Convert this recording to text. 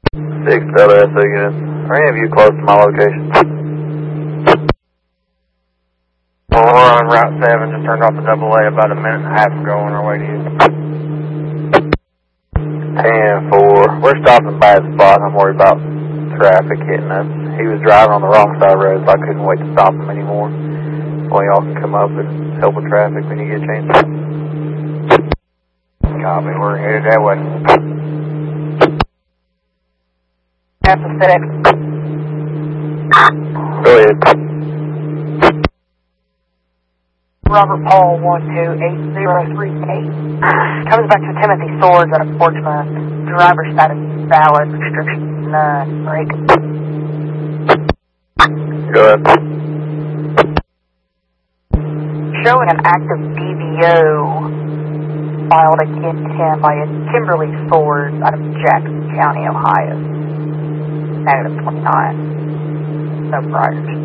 6 Delta SO units. Are any of you close to my location? Well, we're on Route 7, just turned off the AA about a minute and a half ago on our way to you. 10-4. We're stopping by the spot. I'm worried about traffic hitting us. He was driving on the wrong side of the road, so I couldn't wait to stop him anymore. Well, y'all can come up and help with traffic when you get a chance. Copy, we're headed that way. That's a FedEx. Go ahead. Robert Paul 128038. Comes back to Timothy Swords out of Portsmouth. Driver status valid. Restriction none. Break. Go ahead. Showing an active DVO filed against him by a Kimberly Swords out of Jackson County, Ohio. -29. No priors.